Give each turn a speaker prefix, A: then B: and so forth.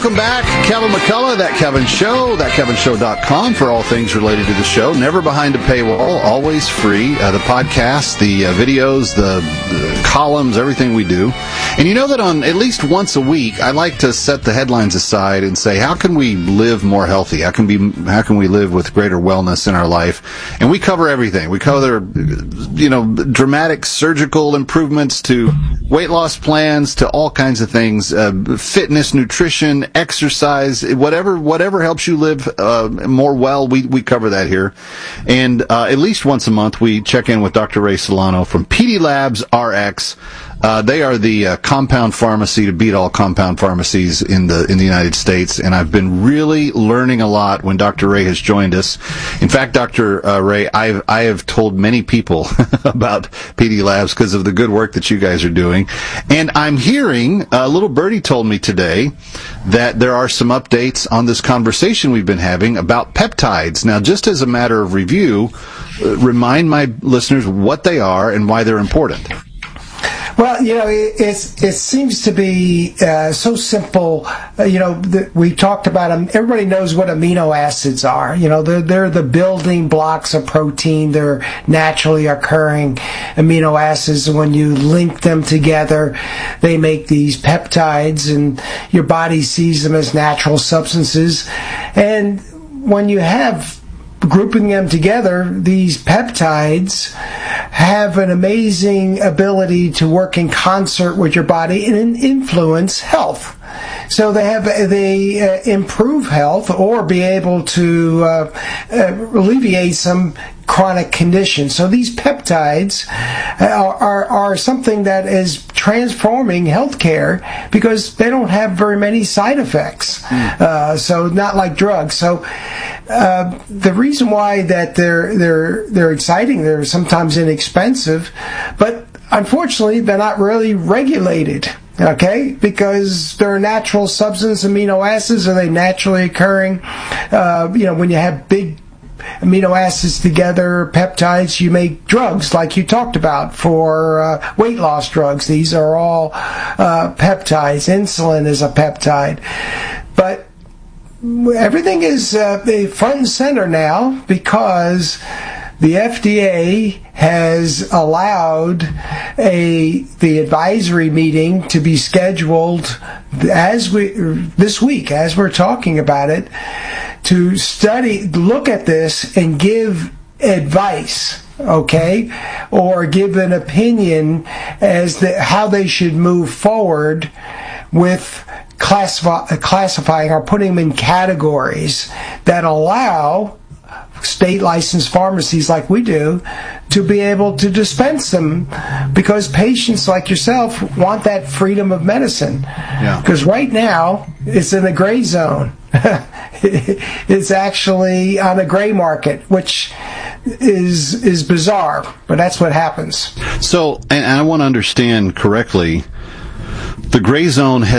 A: Welcome back. Kevin McCullough, That Kevin Show, thatkevinshow.com for all things related to the show. Never behind a paywall, always free. The podcast, the videos, the columns, everything we do. And you know that on at least once a week, I like to set the headlines aside and say, how can we live more healthy? How can we live with greater wellness in our life? And we cover everything. We cover, dramatic surgical improvements to weight loss plans to all kinds of things, fitness, nutrition, exercise, whatever helps you live more well, we cover that here. And at least once a month, we check in with Dr. Ray Solano from PD Labs RX. They are the compound pharmacy to beat all compound pharmacies in the United States, and I've been really learning a lot when Dr. Ray has joined us. In fact, Dr. Ray, I have told many people about PD Labs because of the good work that you guys are doing, and I'm hearing, a little birdie told me today that there are some updates on this conversation we've been having about peptides. Now, just as a matter of review, remind my listeners what they are and why they're important.
B: Well, it seems to be so simple. We talked about them. Everybody knows what amino acids are. They're the building blocks of protein. They're naturally occurring amino acids. When you link them together, they make these peptides, and your body sees them as natural substances. And when you have grouping them together, these peptides have an amazing ability to work in concert with your body and influence health. So they improve health or be able to alleviate some chronic conditions. So these peptides are something that is transforming healthcare because they don't have very many side effects. So not like drugs. So the reason why that they're exciting, they're sometimes inexpensive, but unfortunately they're not really regulated. Okay, because they're natural substance amino acids, are they naturally occurring? When you have big amino acids together, peptides, you make drugs like you talked about for weight loss drugs. These are all peptides. Insulin is a peptide. But everything is front and center now because the FDA has allowed the advisory meeting to be scheduled this week, as we're talking about it, to look at this and give advice, okay, or give an opinion as to how they should move forward with classifying or putting them in categories that allow state licensed pharmacies like we do to be able to dispense them, because patients like yourself want that freedom of medicine. Yeah. Because right now it's in a gray zone. It's actually on a gray market, which is bizarre, but that's what happens.
A: So, and I want to understand correctly, the gray zone has